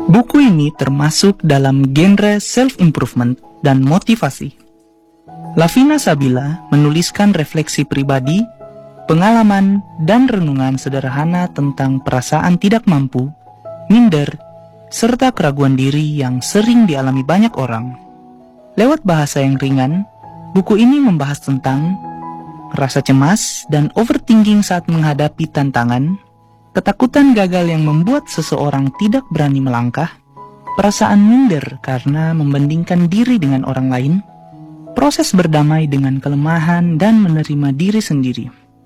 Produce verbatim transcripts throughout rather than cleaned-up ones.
Buku ini termasuk dalam genre self-improvement dan motivasi. Lavina Sabila menuliskan refleksi pribadi, pengalaman, dan renungan sederhana tentang perasaan tidak mampu, minder, serta keraguan diri yang sering dialami banyak orang. Lewat bahasa yang ringan, buku ini membahas tentang rasa cemas dan overthinking saat menghadapi tantangan, ketakutan gagal yang membuat seseorang tidak berani melangkah, perasaan minder karena membandingkan diri dengan orang lain, proses berdamai dengan kelemahan dan menerima diri sendiri.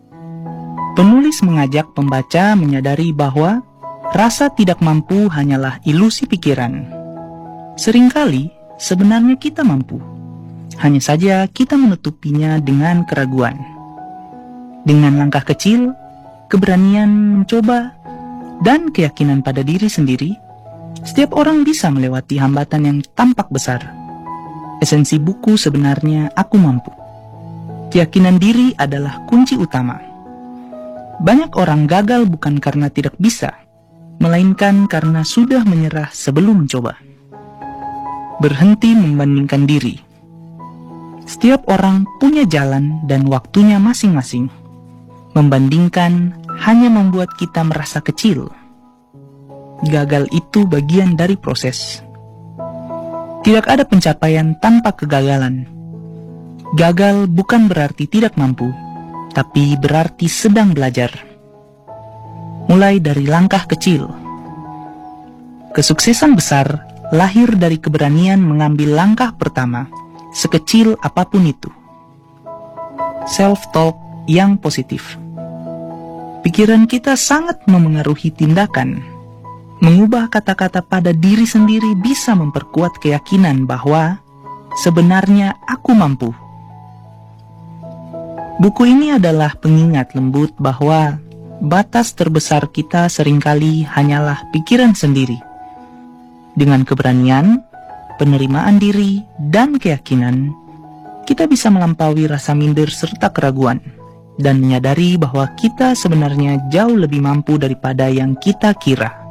Penulis mengajak pembaca menyadari bahwa rasa tidak mampu hanyalah ilusi pikiran. Seringkali sebenarnya kita mampu, hanya saja kita menutupinya dengan keraguan. Dengan langkah kecil, keberanian mencoba, dan keyakinan pada diri sendiri, setiap orang bisa melewati hambatan yang tampak besar. Esensi buku sebenarnya Aku Mampu. Keyakinan diri adalah kunci utama. Banyak orang gagal bukan karena tidak bisa, melainkan karena sudah menyerah sebelum mencoba. Berhenti membandingkan diri. Setiap orang punya jalan dan waktunya masing-masing. Membandingkan hanya membuat kita merasa kecil. Gagal itu bagian dari proses. Tidak ada pencapaian tanpa kegagalan. Gagal bukan berarti tidak mampu, tapi berarti sedang belajar. Mulai dari langkah kecil. Kesuksesan besar lahir dari keberanian mengambil langkah pertama, sekecil apapun itu. Self-talk yang positif. Pikiran kita sangat memengaruhi tindakan. Mengubah kata-kata pada diri sendiri bisa memperkuat keyakinan bahwa sebenarnya aku mampu. Buku ini adalah pengingat lembut bahwa batas terbesar kita seringkali hanyalah pikiran sendiri. Dengan keberanian, penerimaan diri, dan keyakinan, kita bisa melampaui rasa minder serta keraguan, dan menyadari bahwa kita sebenarnya jauh lebih mampu daripada yang kita kira.